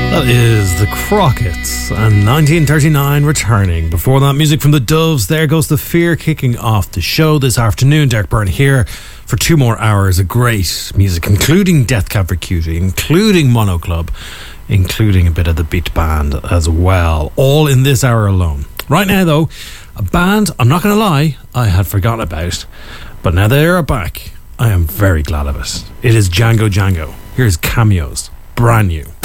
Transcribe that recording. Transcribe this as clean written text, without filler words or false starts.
That is the Crockets and 1939 returning. Before that, music from the Doves. There goes the Fear, kicking off the show this afternoon. Derek Byrne here for 2 more hours of great music, including Death Cab for Cutie, including Mono Club, including a bit of the Beat Band as well. All in this hour alone. Right now, though, a band, I'm not going to lie, I had forgotten about, but now they are back. I am very glad of it. It is Django Django. Here's Cameos, brand new.